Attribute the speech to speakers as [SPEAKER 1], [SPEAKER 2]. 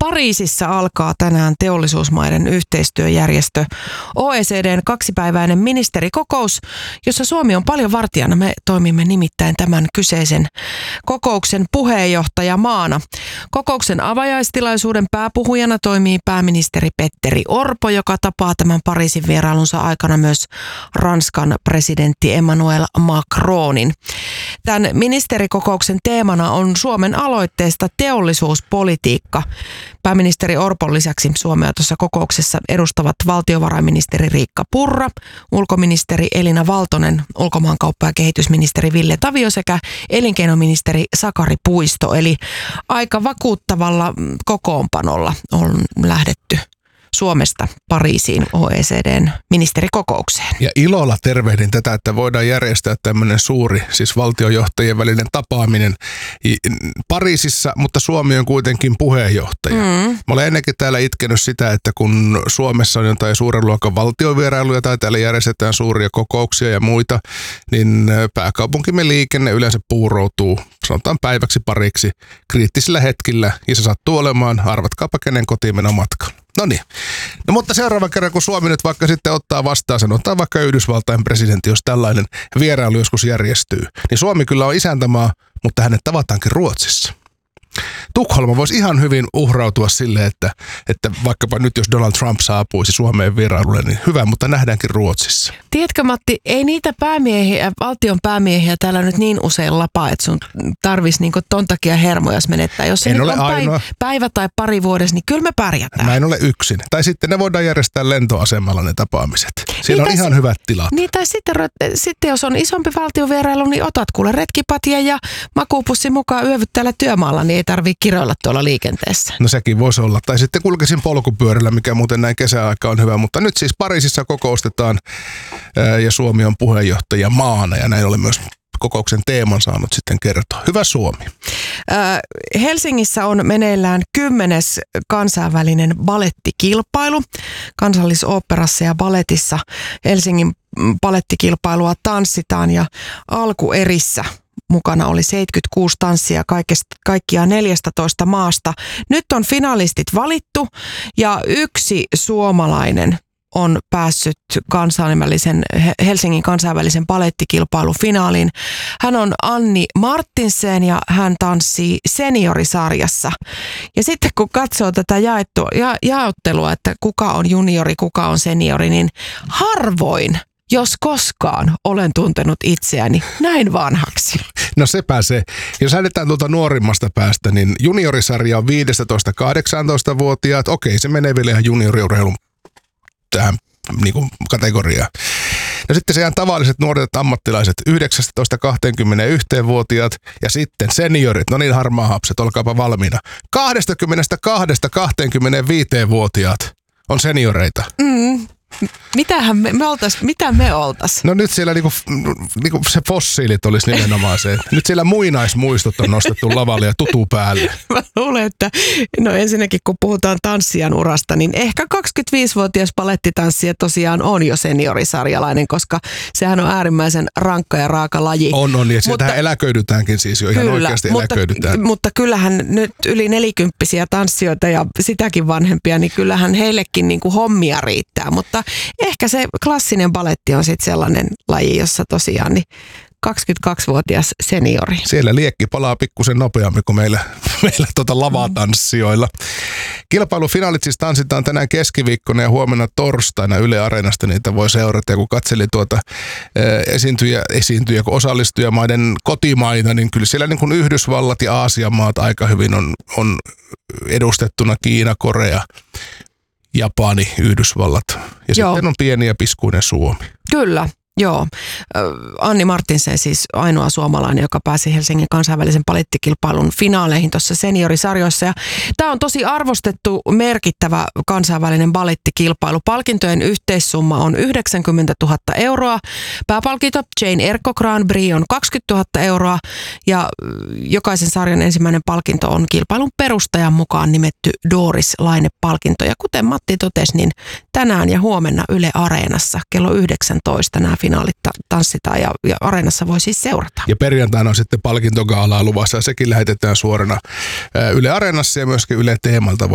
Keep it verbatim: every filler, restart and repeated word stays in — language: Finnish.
[SPEAKER 1] Pariisissa alkaa tänään teollisuusmaiden yhteistyöjärjestö O E C D:n kaksipäiväinen ministerikokous, jossa Suomi on paljon vartijana. Me toimimme nimittäin tämän kyseisen kokouksen puheenjohtajamaana. Kokouksen avajaistilaisuuden pääpuhujana toimii pääministeri Petteri Orpo, joka tapaa tämän Pariisin vierailunsa aikana myös Ranskan presidentti Emmanuel Macronin. Tämän ministerikokouksen teemana on Suomen aloitteesta teollisuuspolitiikka. Pääministeri Orpon lisäksi Suomea tuossa kokouksessa edustavat valtiovarainministeri Riikka Purra, ulkoministeri Elina Valtonen, ulkomaankauppa- ja kehitysministeri Ville Tavio sekä elinkeinoministeri Sakari Puisto. Eli aika vakuuttavalla kokoonpanolla on lähdetty Suomesta Pariisiin O E C D:n ministerikokoukseen.
[SPEAKER 2] Ja ilolla tervehdin tätä, että voidaan järjestää tämmöinen suuri, siis valtiojohtajien välinen tapaaminen Pariisissa, mutta Suomi on kuitenkin puheenjohtaja. Mm. Mä olen ennenkin täällä itkenyt sitä, että kun Suomessa on jotain suuren luokan valtiovierailuja tai täällä järjestetään suuria kokouksia ja muita, niin pääkaupunkimme liikenne yleensä puuroutuu, sanotaan päiväksi pariksi, kriittisillä hetkillä, ja se sattuu olemaan, arvatkaapa kenen kotiin mennä matkalla. No niin. No mutta seuraavan kerran, kun Suomi nyt vaikka sitten ottaa vastaan, sanotaan vaikka Yhdysvaltain presidentti, jos tällainen vierailu joskus järjestyy, niin Suomi kyllä on isäntämaa, mutta hänet tavataankin Ruotsissa. Tukholma voisi ihan hyvin uhrautua sille, että, että vaikkapa nyt jos Donald Trump saapuisi Suomeen vierailulle, niin hyvä, mutta nähdäänkin Ruotsissa.
[SPEAKER 1] Tiedätkö Matti, ei niitä päämiehiä, valtion päämiehiä täällä nyt niin usein lapaa, että sun tarvitsisi niinku ton takia hermoja menettää. Jos se
[SPEAKER 2] en
[SPEAKER 1] nyt
[SPEAKER 2] ole
[SPEAKER 1] on
[SPEAKER 2] ainoa.
[SPEAKER 1] päivä tai pari vuodessa, niin kyllä me pärjätään.
[SPEAKER 2] Mä en ole yksin. Tai sitten ne voidaan järjestää lentoasemalla ne tapaamiset. Siellä
[SPEAKER 1] niin
[SPEAKER 2] on ihan
[SPEAKER 1] si-
[SPEAKER 2] hyvät tilat.
[SPEAKER 1] Niin tai sitten, sitten jos on isompi valtiovierailu, niin otat kuule retkipatia ja makuupussi mukaan yövyt täällä työmaalla, niin ei tarvitse kiroilla tuolla liikenteessä.
[SPEAKER 2] No sekin voisi olla. Tai sitten kulkisin polkupyörällä, mikä muuten näin kesäaika on hyvä. Mutta nyt siis Pariisissa kokoustetaan ää, ja Suomi on puheenjohtaja maana ja näin ollen myös kokouksen teeman saanut sitten kertoa. Hyvä Suomi.
[SPEAKER 1] Äh, Helsingissä on meneillään kymmenes kansainvälinen balettikilpailu. Kansallisoopperassa ja baletissa Helsingin balettikilpailua tanssitaan ja alkuerissä mukana oli seitsemänkymmentäkuusi tanssia kaikesta, kaikkiaan neljästätoista maasta. Nyt on finalistit valittu ja yksi suomalainen on päässyt kansainvälisen, Helsingin kansainvälisen balettikilpailufinaaliin. Hän on Anni Martinsen ja hän tanssii seniorisarjassa. Ja sitten kun katsoo tätä jaettua, ja, jaottelua, että kuka on juniori, kuka on seniori, niin harvoin, jos koskaan, olen tuntenut itseäni näin vanhaksi.
[SPEAKER 2] No sepä se. Jos lähdetään tuolta nuorimmasta päästä, niin juniorisarja on viisitoista–kahdeksantoista-vuotiaat. Okei, se menee vielä ihan junioriurheilun tähän niin kuin kategoriaan. No sitten se ihan tavalliset nuoret ammattilaiset, yhdeksäntoista–kaksikymmentäyksi-vuotiaat ja sitten seniorit, no niin harmaahapset, olkaapa valmiina. kaksikymmentäkaksi–kaksikymmentäviisi-vuotiaat on senioreita.
[SPEAKER 1] Mm. Mitähän me, me oltais, mitä me oltais?
[SPEAKER 2] No nyt siellä niinku, niinku se fossiilit olisi nimenomaan se. Nyt siellä muinaismuistot on nostettu lavalle ja tutu päälle.
[SPEAKER 1] Mä luulen, että no ensinnäkin kun puhutaan tanssijan urasta, niin ehkä kaksikymmentäviisivuotias palettitanssija tosiaan on jo seniorisarjalainen, koska sehän on äärimmäisen rankka ja raaka laji.
[SPEAKER 2] On, on, ja sieltähän eläköidytäänkin siis jo ihan
[SPEAKER 1] kyllä,
[SPEAKER 2] oikeasti
[SPEAKER 1] mutta,
[SPEAKER 2] eläköidytään.
[SPEAKER 1] Mutta kyllähän nyt yli nelikymppisiä tanssijoita ja sitäkin vanhempia, niin kyllähän heillekin niinku hommia riittää, mutta ehkä se klassinen baletti on sitten sellainen laji, jossa tosiaan niin kaksikymmentäkaksivuotias seniori.
[SPEAKER 2] Siellä liekki palaa pikkusen nopeammin kuin meillä, meillä tuota lavatanssijoilla. Kilpailufinaalit siis tanssitaan tänään keskiviikkona ja huomenna torstaina Yle Areenasta. Niitä voi seurata. Ja kun katselin tuota esiintyjä, esiintyjä kun osallistujamaiden kotimaita, niin kyllä siellä niin kuin Yhdysvallat ja Aasian maat aika hyvin on, on edustettuna. Kiina, Korea, Japani, Yhdysvallat ja Joo. sitten on pieni ja piskuinen Suomi.
[SPEAKER 1] Kyllä. Joo. Anni Martinsen siis ainoa suomalainen, joka pääsi Helsingin kansainvälisen palettikilpailun finaaleihin tuossa seniorisarjoissa. Tämä on tosi arvostettu, merkittävä kansainvälinen balettikilpailu. Palkintojen yhteissumma on yhdeksänkymmentätuhatta euroa. Pääpalkinto Jane Erkko Grand Prix on kaksikymmentätuhatta euroa ja jokaisen sarjan ensimmäinen palkinto on kilpailun perustajan mukaan nimetty Doris Laine-palkinto. Ja kuten Matti totesi, niin tänään ja huomenna Yle Areenassa kello yhdeksäntoista nämä finaalit tanssitaan ja, ja Areenassa voi siis seurata.
[SPEAKER 2] Ja perjantaina on sitten palkintogaalaa luvassa ja sekin lähetetään suorana Yle Areenassa ja myöskin Yle Teemalta.